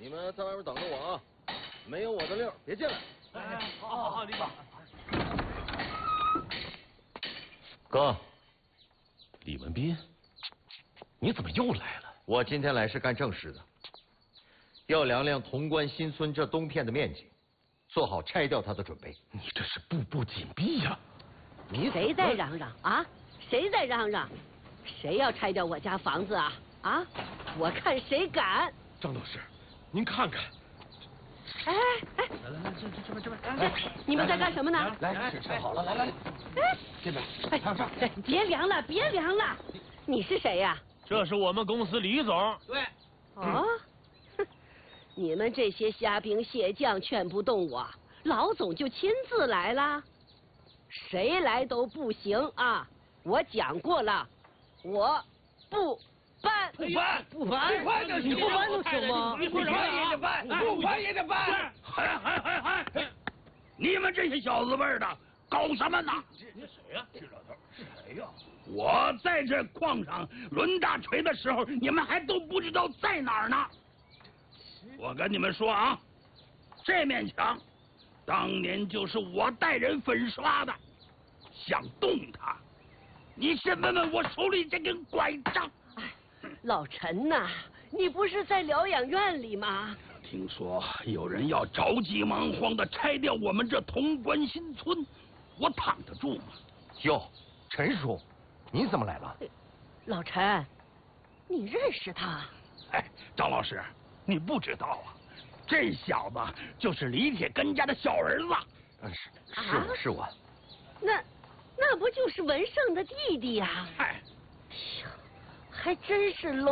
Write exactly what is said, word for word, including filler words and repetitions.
你们在外面等着我啊，没有我的令别进来。 哎，好好好，李总。 哥，李文斌，你怎么又来了？ 我今天来是干正事的，要量量潼关新村这东片的面积，做好拆掉它的准备。 你这是步步紧逼呀！ 你谁在嚷嚷啊？谁在嚷嚷？谁要拆掉我家房子啊？啊！我看谁敢！ 张老师，您看看。 哎哎， 来来来，这这这边这边， 哎，你们在干什么呢？ 来，吃吃好了，来来来， 哎， 这边， 哎， 上上。 哎，别凉了，别凉了。你是谁呀？ 这是我们公司李总。 对。 哦，哼，你们这些虾兵蟹将劝不动我，老总就亲自来了。谁来都不行啊！我讲过了，我不搬。 不搬，不搬，不搬就行。你不搬能行吗？你不搬也得搬，不搬也得搬。 嗨嗨嗨嗨！你们这些小子辈儿的搞什么呢？ 这这谁呀？这老头是谁呀？ 我在这矿上抡大锤的时候，你们还都不知道在哪儿呢。我跟你们说啊，这面墙当年就是我带人粉刷的，想动它，你先问问我手里这根拐杖。 老陈呐，你不是在疗养院里吗？ 听说有人要着急忙慌的拆掉我们这潼关新村，我躺得住吗？ 哟，陈叔，你怎么来了？ 老陈，你认识他？ 哎，张老师，你不知道啊，这小子就是李铁根家的小儿子。 嗯，是是我是我。 那那不就是文胜的弟弟呀？ 哎， 还真是龙。